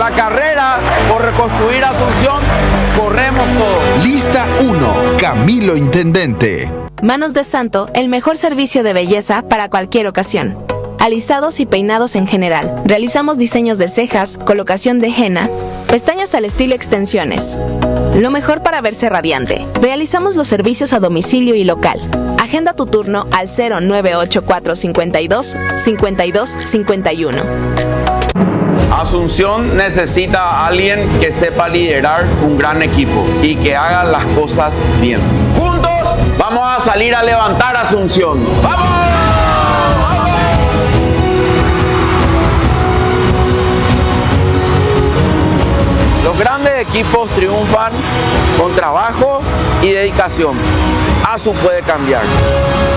la carrera por reconstruir Asunción, corremos todos. Lista 1, Camilo Intendente. Manos de Santo, el mejor servicio de belleza para cualquier ocasión. Alisados y peinados en general. Realizamos diseños de cejas, colocación de henna, pestañas al estilo extensiones. Lo mejor para verse radiante. Realizamos los servicios a domicilio y local. Agenda tu turno al 0984 52 52 51. Asunción necesita a alguien que sepa liderar un gran equipo y que haga las cosas bien. Juntos vamos a salir a levantar Asunción. ¡Vamos! Los grandes equipos triunfan con trabajo y dedicación. ASU puede cambiar.